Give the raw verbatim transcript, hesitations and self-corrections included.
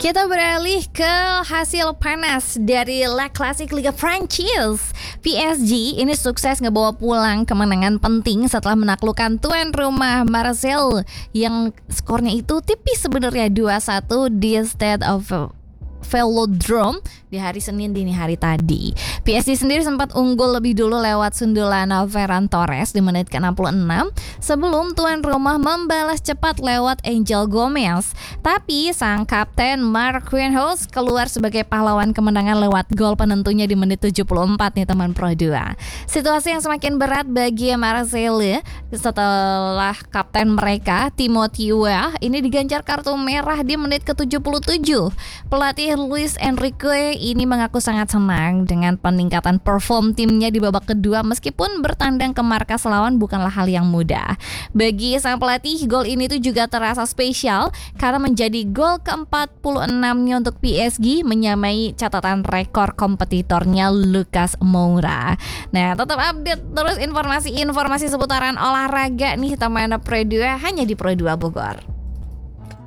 Kita beralih ke hasil panas dari La Classique Liga Prancis. P S G ini sukses ngebawa pulang kemenangan penting setelah menaklukkan tuan rumah Marseille yang skornya itu tipis sebenarnya dua satu di Stade of Velodrome di hari Senin dini hari tadi. P S G sendiri sempat unggul lebih dulu lewat sundulan Ferran Torres di menit ke enam puluh enam sebelum tuan rumah membalas cepat lewat Angel Gomez. Tapi sang kapten Marc Quinhos keluar sebagai pahlawan kemenangan lewat gol penentunya di menit tujuh puluh empat nih teman Pro dua. Situasi yang semakin berat bagi Marseille setelah kapten mereka Timothy Weah ini diganjar kartu merah di menit ke tujuh puluh tujuh. Pelatih Luis Enrique ini mengaku sangat senang dengan peningkatan perform timnya di babak kedua meskipun bertandang ke markas lawan bukanlah hal yang mudah. Bagi sang pelatih, gol ini tuh juga terasa spesial karena menjadi gol ke empat puluh enam-nya untuk P S G, menyamai catatan rekor kompetitornya Lucas Moura. Nah, tetap update terus informasi-informasi seputaran olahraga nih teman Pro dua hanya di Pro dua Bogor.